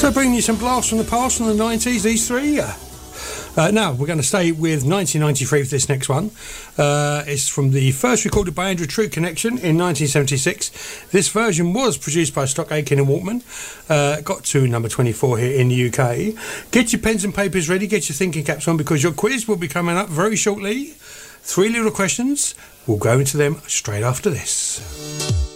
So bringing you some blasts from the past from the 90s, these three. Now, we're going to stay with 1993 for this next one. It's from the first recorded by Andrew True Connection in 1976. This version was produced by Stock Aitken and Walkman. Got to number 24 here in the UK. Get your pens and papers ready, get your thinking caps on, because your quiz will be coming up very shortly. 3 little questions. We'll go into them straight after this.